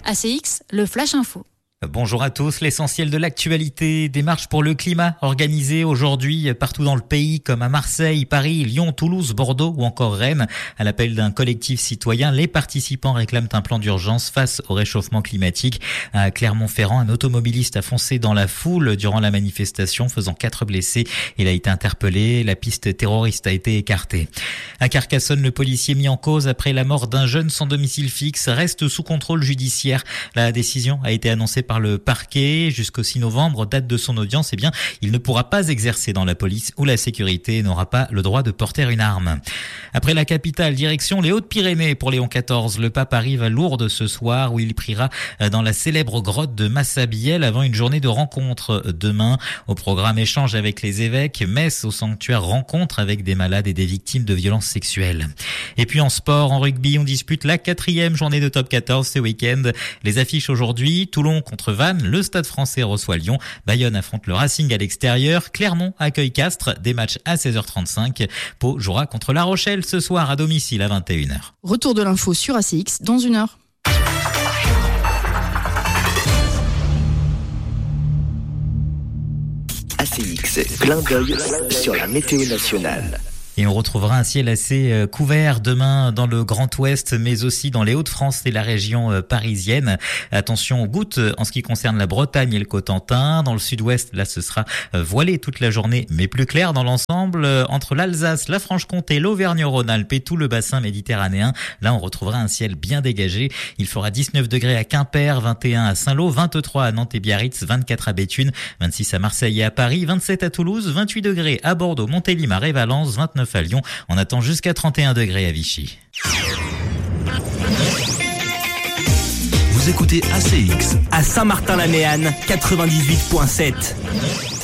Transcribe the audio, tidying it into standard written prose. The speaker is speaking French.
ACX, le Flash Info. Bonjour à tous, l'essentiel de l'actualité, des marches pour le climat organisées aujourd'hui partout dans le pays comme à Marseille, Paris, Lyon, Toulouse, Bordeaux ou encore Rennes. À l'appel d'un collectif citoyen, les participants réclament un plan d'urgence face au réchauffement climatique. À Clermont-Ferrand, un automobiliste a foncé dans la foule durant la manifestation, faisant 4 blessés. Il a été interpellé, la piste terroriste a été écartée. À Carcassonne, le policier mis en cause après la mort d'un jeune sans domicile fixe reste sous contrôle judiciaire. La décision a été annoncée par le parquet jusqu'au 6 novembre, date de son audience. Il ne pourra pas exercer dans la police ou la sécurité et n'aura pas le droit de porter une arme. Après la capitale, direction les Hautes-Pyrénées pour Léon XIV. Le pape arrive à Lourdes ce soir où il priera dans la célèbre grotte de Massabielle avant une journée de rencontres demain. Au programme échange avec les évêques, messe au sanctuaire, rencontre avec des malades et des victimes de violences sexuelles. Et puis en sport, en rugby, on dispute la 4e journée de top 14 ce week-end. Les affiches aujourd'hui, Toulon contre Vannes, le Stade Français reçoit Lyon, Bayonne affronte le Racing à l'extérieur, Clermont accueille Castres, des matchs à 16h35. Pau jouera contre La Rochelle ce soir à domicile à 21h. Retour de l'info sur ACX dans 1 heure. ACX, clin d'œil sur la météo nationale. Et on retrouvera un ciel assez couvert demain dans le Grand Ouest, mais aussi dans les Hauts-de-France et la région parisienne. Attention aux gouttes en ce qui concerne la Bretagne et le Cotentin. Dans le sud-ouest, là, ce sera voilé toute la journée, mais plus clair dans l'ensemble. Entre l'Alsace, la Franche-Comté, l'Auvergne-Rhône-Alpes et tout le bassin méditerranéen, là, on retrouvera un ciel bien dégagé. Il fera 19 degrés à Quimper, 21 à Saint-Lô, 23 à Nantes et Biarritz, 24 à Béthune, 26 à Marseille et à Paris, 27 à Toulouse, 28 degrés à Bordeaux, Montélimar et Valence, 29 à Lyon. On attend jusqu'à 31 degrés à Vichy. Vous écoutez ACX à Saint-Martin-la-Méanne 98.7.